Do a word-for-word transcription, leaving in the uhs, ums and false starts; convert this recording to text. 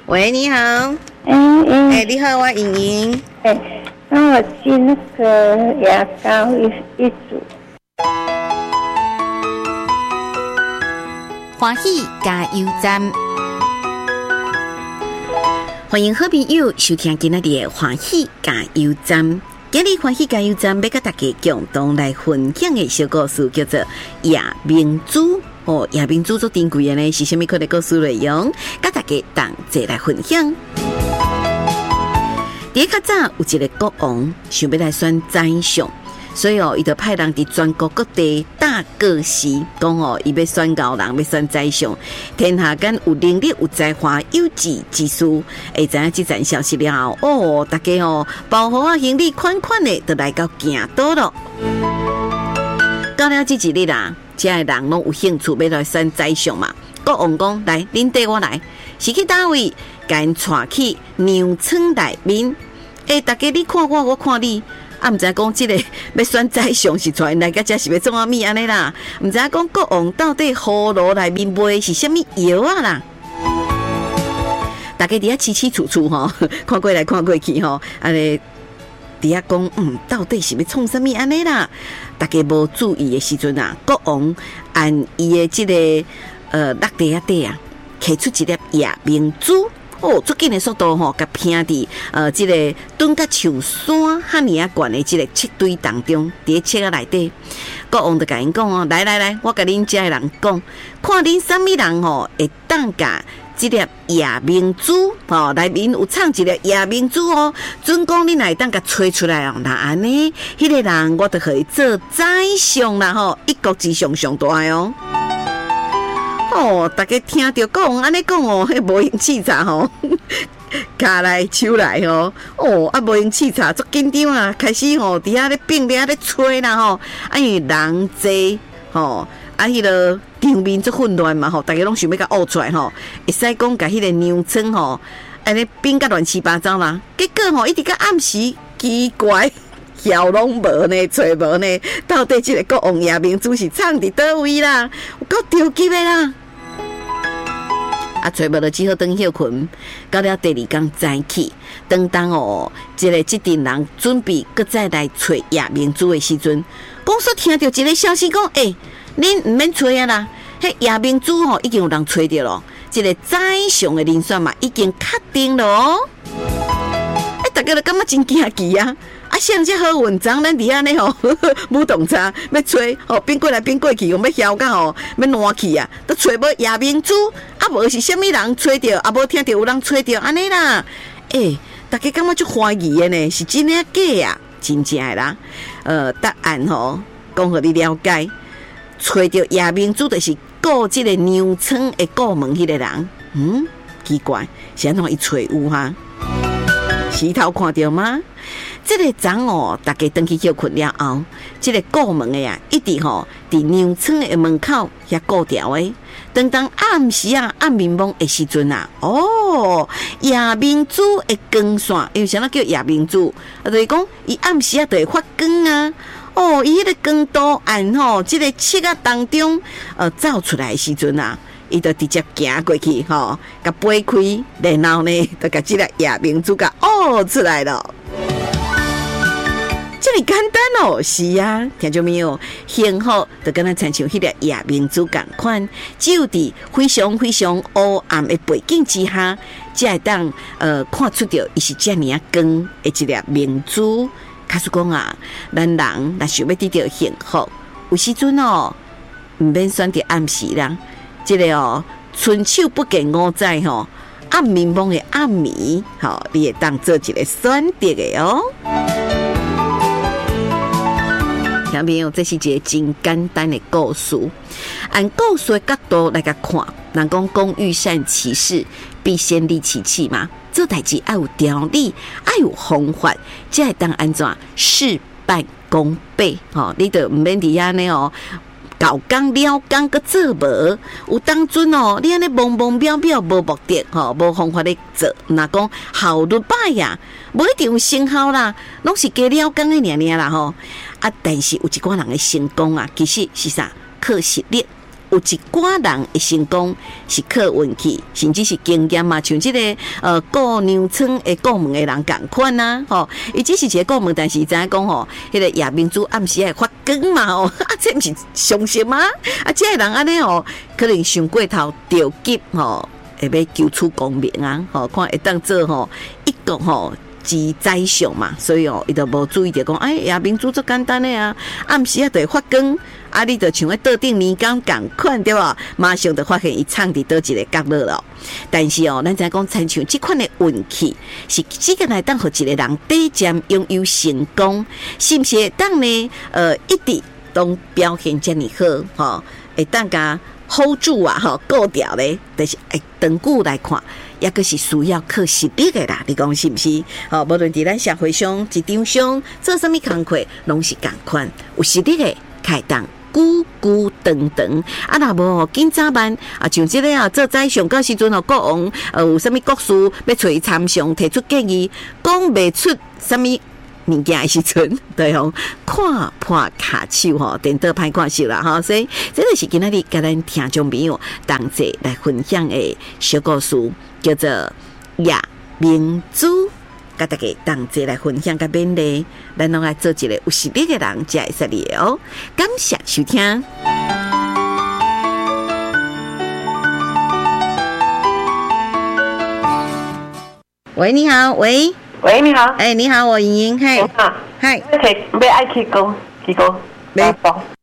喂，你好。 哎哎， 哎，你好，我莹莹。 哎，那我寄那个牙膏一一组。 欢喜加油站，欢迎好朋友收听今日的欢喜加油站。今日欢喜加油站要跟大家共同来分享的小故事叫做《夜明珠》。哦，夜明珠做珍贵的呢是什么款的故事内容？跟大家同齐来分享。伫较早有一个国王想要来选宰相，所以哦，伊就派人伫全国各地打告示，讲哦，伊要选高人，要选宰相。天下间有能力、有才华、有志之士，会知影即阵消息了后，哦，大家哦，包袱啊行李款款的，就来到行岛咯。到了这一日啦，这个人拢有兴趣要来选宰相嘛。国王讲：来，恁缀我来，是去倒位，甲因带去粮仓内面。诶，大家你看我，我看你。啊，毋知讲即个要选宰相是带因来甲遮是要做啥物安尼啦？毋知讲国王到底葫芦内面卖是啥物药啊啦？大家伫遐凄凄楚楚吼，看过来看过去吼，安尼伫遐讲，嗯，到底是要创啥物安尼啦？大家无注意的时阵啊，国王按伊的即、这个呃落地啊底啊，摕出一粒夜明珠。哦，最紧的速度吼，甲拼伫呃，即、这个蹲甲树山遐尼啊悬的即个漆堆当中，伫咧漆啊内底，国王就甲因讲哦，来来来，我甲恁遮的人讲，看恁啥物人吼会当甲即粒夜明珠吼，内面有藏一粒夜明珠哦，准讲恁来当甲吹出来哦，那安尼，迄、那个人我就可以做宰相啦吼，一国之上上大哦。哦，大家听到国王安尼讲哦，迄无用气茶吼，骹来手来吼，哦，啊无用气茶，足紧张啊，开始吼伫遐咧并咧咧吹啦吼，啊因为人济吼，啊迄个场面足混乱嘛吼，大家拢想要甲挖出来吼，会使讲甲迄个粮仓吼，安尼并甲乱七八糟啦，结果吼一直到暗时，奇怪。晓拢无呢，找无呢，到底这个国王夜明珠是藏伫倒位啦？有够着急的啦！啊，找无就只好转休困。到了第二天早起，当当哦，这个这阵人准备搁再来找夜明珠的时阵，讲说听到一个消息讲，诶、欸，恁唔免找啊啦，迄夜明珠吼已经有人找到咯，这个宰相的人选嘛已经确定了哦。哎、欸，大家都感觉真惊奇啊！啊，像这好文章，咱伫安尼吼，无动差，要吹吼，变过来变过去，用要晓到吼，要烂去啊，都吹无夜明珠，啊无是虾米人吹着，啊无听着有人吹着安尼啦。诶、欸，大家感觉足怀疑的呢，是真诶假啊？真正诶啦。呃，答案吼，讲互你了解，吹着夜明珠就是顾即个粮仓诶顾问迄个人。嗯，奇怪，是安怎伊吹有哈？石头看到吗？这个昨哦，大家回去休困了后，这个顾问的呀，一直吼伫粮仓的门口遐顾条的。当当暗时啊，暗暝蒙的时阵啊，哦，夜明珠的光线，因为啥叫夜明珠？啊，就是讲伊暗时啊，就会发光啊。哦，伊迄个光度按吼，这个漆啊当中，呃，照出来的时阵啊。伊就直接行过去，吼，甲掰开，然后呢，就甲即个夜明珠甲挖出来了。这么简单哦，是啊，听到没有？幸好就跟咱亲像迄个夜明珠共款，只有伫非常非常黑暗的背景之下，才会当呃看出到伊是遮尔啊光的一粒明珠。假使讲啊，咱人若想要得到幸福，有时阵哦，毋免选择暗时啦。这个哦，春秋不见五载吼，暗暝蒙的暗暝，吼，你会当做一个选择的哦。听朋友，这是一个真简单的故事。按故事的角度来甲看，人讲工欲善其事，必先利其器嘛。做代志要有条理，要有方法，才会当安怎事半功倍。吼，你就唔免伫遐呢哦。搞工了工个做无，有当阵哦，你安尼懵懵渺渺无目的吼，无方法咧做，若讲效率歹呀，无一定有成效啦，拢是加了工的尔尔啦吼。啊，但是有一寡人的成功啊，其实是啥？靠实力、 有一寡人会成功是靠运气，甚至是经验嘛，像即、这个呃顾娘村的顾门的人共款啊，吼，伊只是一个顾门，但是知影讲吼，迄、那个夜明珠暗时爱发光嘛，吼，啊，这毋是常识吗？啊，这个人安尼吼，可能上过头着急吼，会要求取功名啊，吼，看会当做吼一个吼。之宰相嘛，所以哦，伊就无注意着讲，哎，夜明珠足简单的啊，暗时啊就会发光，啊，你就像咧倒顶年柑共款对吧？马上就发现伊藏伫倒一个角落咯。但是哦，咱知影讲，亲像即款的运气，是只个来当互一个人短暂拥有成功，是毋是会当呢？呃，一直都表现遮尔好，吼、哦，会当甲 hold 住啊，吼，顾掉咧，但是诶，长久来看。也个是需要靠实力的啦，你讲是不是？哦，无论伫咱社会上、职场上做什么工课，拢是共款。有实力的，开当久久长长。啊，若无紧早办啊，像即个啊，做宰相到时阵哦，国王呃有啥物国事要找伊参详，提出建议，讲袂出啥物物件的时阵，对吼，看破卡手吼，颠倒歹看手啦吼，所以这就是今仔日甲咱听众朋友同齐来分享的小故事。叫做夜明珠，甲大家同齐来分享甲勉励，咱拢爱做一个有实力的人，才会使力哦。感谢收听。喂，你好，喂， 喂，你好， 哎、欸，你好，我莹莹，嘿， 你好， 嗨， 要提要爱去讲，去讲，没报。